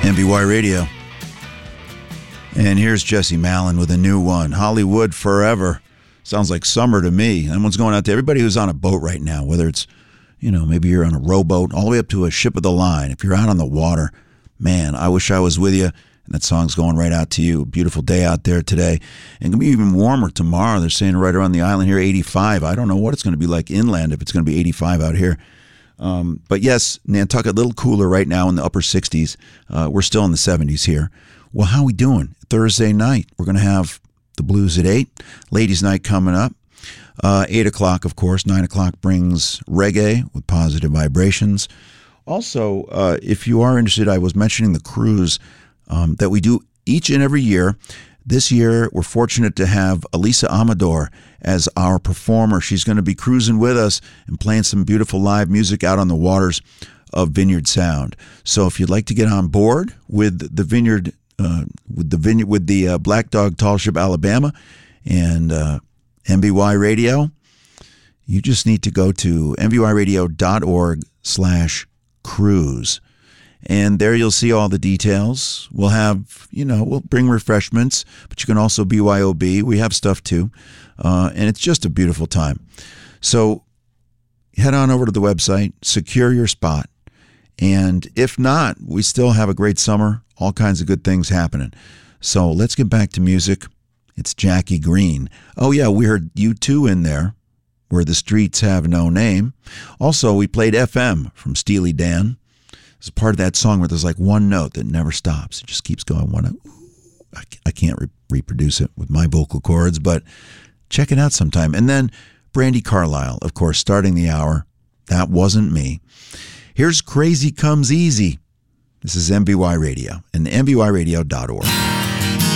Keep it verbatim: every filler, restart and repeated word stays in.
M B Y Radio. And here's Jesse Malin with a new one, Hollywood Forever. Sounds like summer to me. And one's going out to everybody who's on a boat right now, whether it's, you know, maybe you're on a rowboat, all the way up to a ship of the line. If you're out on the water, man, I wish I was with you. And that song's going right out to you. Beautiful day out there today. And going to be even warmer tomorrow. They're saying right around the island here, eighty-five. I don't know what it's going to be like inland if it's going to be eighty-five out here. Um, but yes, Nantucket, a little cooler right now in the upper sixties. Uh, we're still in the seventies here. Well, how are we doing? Thursday night, we're going to have the Blues at eight. Ladies' night coming up. Uh, eight o'clock, of course. nine o'clock brings reggae with positive vibrations. Also, uh, if you are interested, I was mentioning the cruise um, that we do each and every year. This year, we're fortunate to have Elisa Amador as our performer. She's going to be cruising with us and playing some beautiful live music out on the waters of Vineyard Sound. So if you'd like to get on board with the Vineyard, uh, with the Vineyard, with the uh, Black Dog Tall Ship Alabama and uh, M B Y Radio, you just need to go to M B Y radio dot org slash cruise. And there you'll see all the details. We'll have, you know, we'll bring refreshments, but you can also B Y O B. We have stuff too. Uh, and it's just a beautiful time. So head on over to the website, secure your spot. And if not, we still have a great summer, all kinds of good things happening. So let's get back to music. It's Jackie Green. Oh, yeah, we heard U two in there, Where the Streets Have No Name. Also, we played F M from Steely Dan. It's part of that song where there's like one note that never stops. It just keeps going one note. I, I can't re- reproduce it with my vocal cords, but check it out sometime. And then Brandi Carlile, of course, starting the hour. That Wasn't Me. Here's Crazy Comes Easy. This is M B Y Radio and M B Y radio dot org.